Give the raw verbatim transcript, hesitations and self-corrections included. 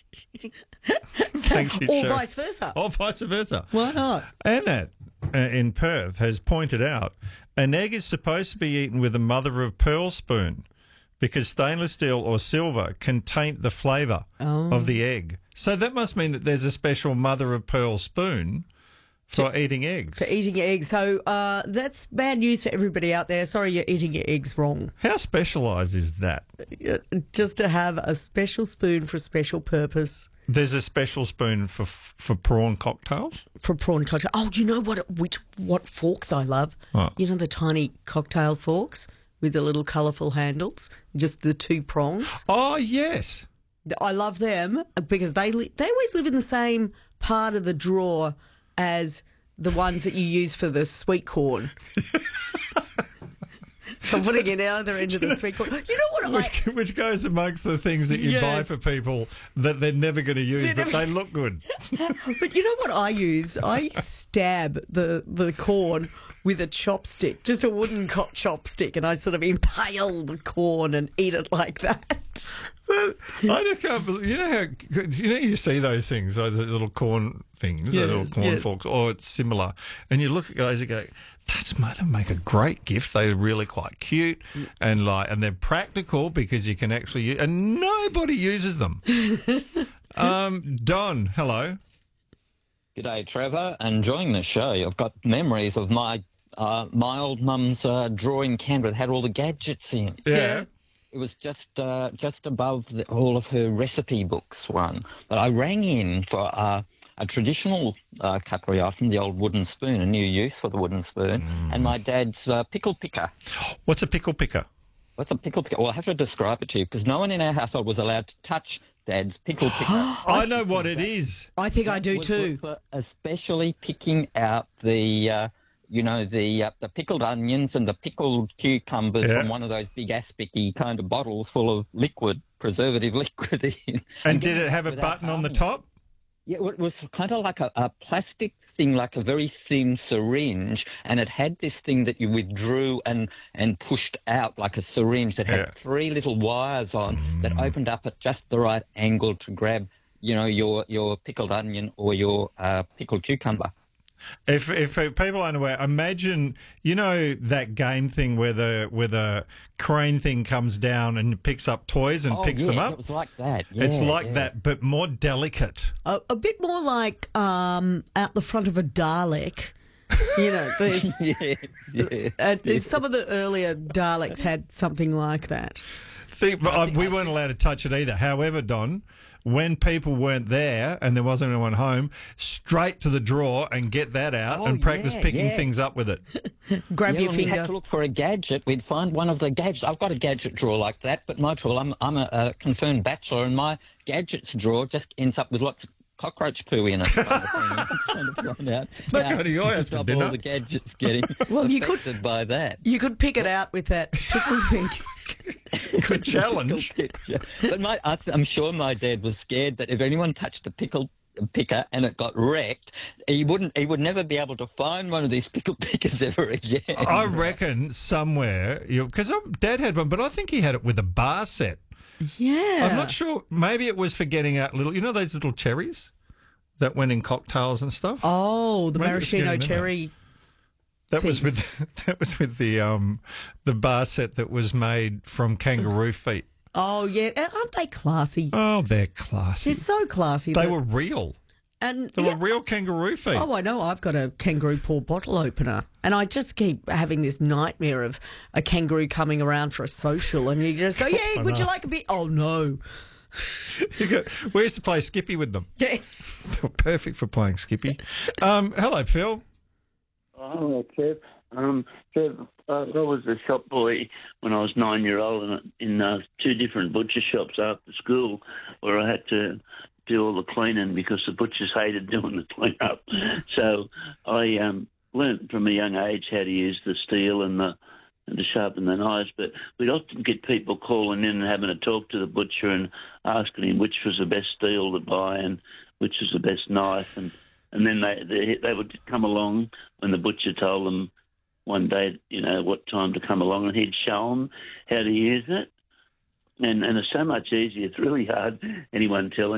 Thank you, Or Cheryl. vice versa. Or vice versa. Why not? Annette uh, in Perth has pointed out an egg is supposed to be eaten with a mother of pearl spoon because stainless steel or silver can taint the flavour Oh. of the egg. So that must mean that there's a special mother of pearl spoon for eating eggs. For eating your eggs. So uh, that's bad news for everybody out there. Sorry, you're eating your eggs wrong. How specialised is that? Just to have a special spoon for a special purpose. There's a special spoon for for prawn cocktails? For prawn cocktail. Oh, do you know what which what forks I love? What? You know the tiny cocktail forks with the little colourful handles, just the two prongs. Oh, yes. I love them because they li- they always live in the same part of the drawer as the ones that you use for the sweet corn. For putting it either end of the sweet corn. You know what I... Which, which goes amongst the things that you Yeah. buy for people that they're never going to use, They're but never- they look good. But you know what I use? I stab the, the corn with a chopstick, just a wooden co- chopstick, and I sort of impale the corn and eat it like that. I just can't believe, you know how, you know, you see those things, those little corn things, Yes, those little corn yes. forks, or it's similar, and you look at guys and go, that's made them make a great gift. They're really quite cute and like, and they're practical because you can actually use, and nobody uses them. um, Don, hello. G'day, Trevor. Enjoying the show. I've got memories of my uh, my old mum's uh, drawer in Canberra that had all the gadgets in. Yeah. It was just uh, just above the, all of her recipe books one. But I rang in for uh, a traditional uh, cutlery item, the old wooden spoon, a new use for the wooden spoon, Mm. and my dad's uh, pickle picker. What's a pickle picker? What's a pickle picker? Well, I have to describe it to you because no one in our household was allowed to touch Dad's pickle picker. I know what it is. I think I do was- too. was for especially picking out the, uh, you know, the uh, the pickled onions and the pickled cucumbers Yeah. from one of those big aspicy kind of bottles full of liquid, preservative liquid. in. And get did it have a without button on the harming it. top? Yeah, it was kind of like a, a plastic thing, like a very thin syringe, and it had this thing that you withdrew and, and pushed out like a syringe that had Yeah. three little wires on that opened up at just the right angle to grab, you know, your, your pickled onion or your uh, pickled cucumber. If if people aren't aware, imagine, you know, that game thing where the where the crane thing comes down and picks up toys and oh, picks yeah, them it up. was like that. It's Yeah, like yeah. that, but more delicate. A, a bit more like um, out the front of a Dalek. You know, there's, yeah, yeah. uh, some of the earlier Daleks had something like that. Think, but, uh, we weren't allowed to touch it either. However, Don, when people weren't there and there wasn't anyone home, straight to the drawer and get that out Oh, and practice yeah, picking yeah. things up with it. Grab Yeah, your when we had finger. to look for a gadget, we'd find one of the gadgets. I've got a gadget drawer like that, but my drawer, I'm, I'm a, a confirmed bachelor, and my gadgets drawer just ends up with lots of cockroach poo in it. Kind of thing. Trying to find out Look, how go to your house for job dinner. all the gadgets getting Well, you could- affected by that. You could pick it out with that pickle thing. Good challenge. But my, I- I'm sure my dad was scared that if anyone touched the pickle picker and it got wrecked, he wouldn't. He would never be able to find one of these pickle pickers ever again. I reckon somewhere, because Dad had one, but I think he had it with a bar set. Yeah. I'm not sure. Maybe it was for getting out little, you know, those little cherries that went in cocktails and stuff. Oh, the Maybe it's maraschino getting them cherry. that was things. with that was with the um the bar set that was made from kangaroo feet. Oh, yeah. Aren't they classy? Oh, they're classy. They're so classy. They that- were real. And They yeah, were real kangaroo feet. Oh, I know. I've got a kangaroo paw bottle opener, and I just keep having this nightmare of a kangaroo coming around for a social, and you just go, "Yeah, would you like a bit?" Oh no. You go, we used to play Skippy with them. Yes. They were perfect for playing Skippy. Um, hello, Phil. Oh, Kev. Um, Kev, uh, I was a shop boy when I was nine year old in, in uh, two different butcher shops after school, where I had to do all the cleaning because the butchers hated doing the clean up. So I um, learned from a young age how to use the steel and the and to sharpen the knives. But we'd often get people calling in and having a talk to the butcher and asking him which was the best steel to buy and which was the best knife. And, and then they, they they would come along when the butcher told them one day, you know, what time to come along, and he'd show them how to use it. And, and it's so much easier. It's really hard, anyone telling